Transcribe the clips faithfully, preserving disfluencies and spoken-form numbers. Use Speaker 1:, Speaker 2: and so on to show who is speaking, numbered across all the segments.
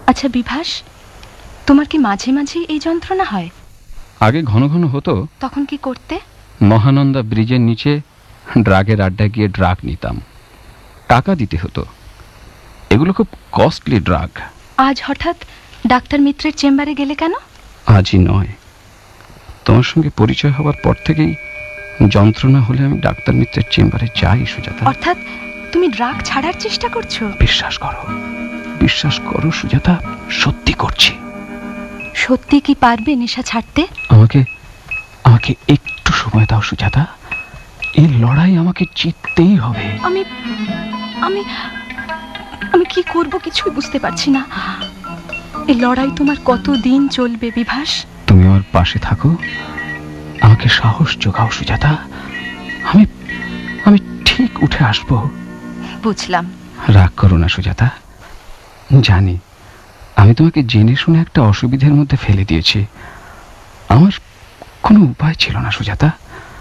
Speaker 1: আচ্ছা বিভাস, তোমার কি মাঝে মাঝে এই যন্ত্রণা হয়?
Speaker 2: আগে ঘন ঘন হতো।
Speaker 1: তখন কি করতে?
Speaker 2: মহানন্দা ব্রিজের নিচে ড্রাগের আড্ডায় গিয়ে ড্রাগ নিতাম, টাকা দিতে হতো। এগুলো খুব কস্টলি ড্রাগ।
Speaker 1: আজ হঠাৎ ডাক্তার মিত্রের চেম্বারে গেলে কেন?
Speaker 2: আজই নয়, তোমার সঙ্গে পরিচয় হওয়ার পর থেকেই যন্ত্রণা হলে আমি ডাক্তার মিত্রের চেম্বারে যাই সুজাতা।
Speaker 1: অর্থাৎ তুমি ড্রাগ ছাড়ার চেষ্টা করছো?
Speaker 2: বিশ্বাস করো, বিশ্বাস করো সুজাতা, সত্যি করছি।
Speaker 1: সত্যি কি পারবে নেশা ছাড়তে?
Speaker 2: আমাকে আমাকে একটু সময় দাও সুজাতা, এই লড়াই আমাকে জিততেই হবে।
Speaker 1: আমি আমি আমি কি করব কিছুই বুঝতে পারছি না। এই লড়াই তোমার কতদিন চলবে বিভাস?
Speaker 2: তুমি আমার পাশে থাকো, আমাকে সাহস যোগাও সুজাতা। আমি আমি ঠিক উঠে আসবো।
Speaker 1: বুঝলাম।
Speaker 2: রাগ করো না সুজাতা, জানি আমি তোমাকে জেনে শুনে একটা অসুবিধার মধ্যে ফেলে দিয়েছি। আমার কোনো উপায় ছিল না সুজাতা।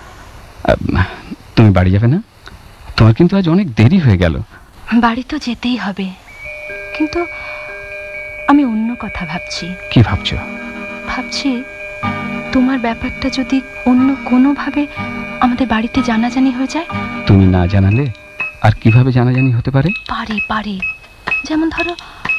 Speaker 2: তুমি বাড়ি যাবে না? তোমার কিন্তু আজ অনেক দেরি হয়ে গেল।
Speaker 1: বাড়ি তো যেতেই হবে, কিন্তু আমি অন্য কথা ভাবছি।
Speaker 2: কি ভাবছো?
Speaker 1: ভাবছি তোমার ব্যাপারটা যদি অন্য কোনোভাবে আমাদের বাড়িতে জানাজানি হয়ে যায়।
Speaker 2: তুমি না জানালে আর কিভাবে জানাজানি হতে পারে?
Speaker 1: পারে পারে যেমন ধরো।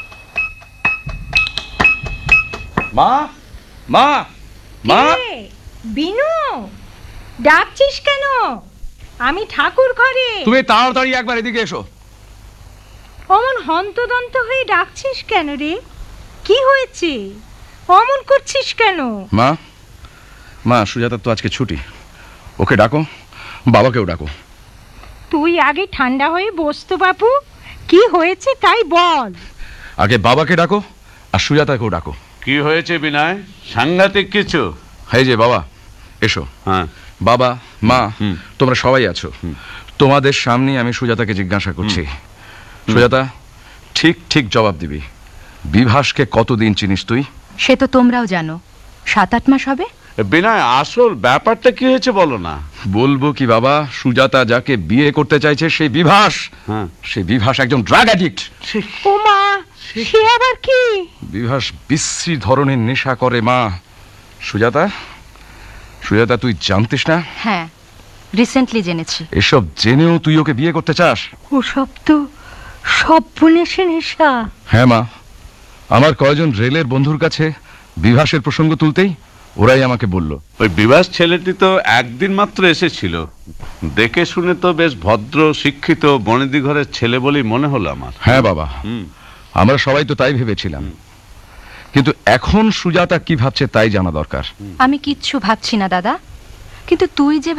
Speaker 3: মা মা মা
Speaker 4: বিনু, ডাকছিস কেন? আমি ঠাকুর ঘরে।
Speaker 3: তুমি তাড়াতাড়ি একবার এদিকে এসো।
Speaker 4: অমন হন্তদন্ত হয়ে ডাকছিস কেন রে? কি হয়েছে? অমন করছিস কেন?
Speaker 3: মা মা সুজাতা তো আজকে ছুটি, ওকে ডাকো, বাবাকেও ডাকো।
Speaker 4: তুই আগে ঠান্ডা হয়ে বসতো বাপু, কি হয়েছে তাই বল।
Speaker 3: আগে বাবাকে ডাকো আর সুজাতাকেও ডাকো।
Speaker 5: কি হয়েছে বিনয়? সাংঘাতিক কিছু?
Speaker 3: এই যে বাবা, এসো।
Speaker 5: হ্যাঁ
Speaker 3: বাবা মা
Speaker 5: হুম।
Speaker 3: তোমরা সবাই আছো। তোমাদের সামনে আমি সুজাতাকে জিজ্ঞাসা করছি। সুজাতা, ঠিক ঠিক জবাব দিবি। বিভাসকে কতদিন চিনিস তুই?
Speaker 1: সে তো তোমরাও জানো, সাত আট মাস হবে।
Speaker 5: বিনয়, আসল ব্যাপারটা কি হয়েছে বলো না।
Speaker 3: বলবো কি বাবা, সুজাতা যাকে বিয়ে করতে চাইছে সেই বিভাস।
Speaker 5: হ্যাঁ।
Speaker 3: সেই বিভাস একজন ড্রাগ অ্যাডিক্ট।
Speaker 4: ও মা, সে আবার কি?
Speaker 3: বিভাস বিশ্রী ধরনের নেশা করে মা। সুজাতা সুজাতা তুই জানতিস না?
Speaker 1: হ্যাঁ, রিসেন্টলি জেনেছি।
Speaker 3: এসব জেনেও তুই ওকে বিয়ে করতে চাস?
Speaker 4: ওসব তো সব নেশে নেশা।
Speaker 3: হ্যাঁ মা, আমার কয়জন রেলের বন্ধুর কাছে বিভাসের প্রসঙ্গ তুলতেই ওরাই আমাকে বলল।
Speaker 5: ওই বিভাস ছেলেটি তো একদিন মাত্র এসেছিল, দেখে শুনে তো বেশ ভদ্র শিক্ষিত বনেদি ঘরের ছেলে বলেই মনে হলো আমার।
Speaker 3: হ্যাঁ বাবা,
Speaker 5: হুম।
Speaker 3: আমরা সবাই তো তাই ভেবেছিলাম, কিন্তু এখন সুজাতা কি ভাবছে তাই জানা দরকার।
Speaker 1: আমি কিচ্ছু ভাবছি না দাদা, কিন্তু তুই যে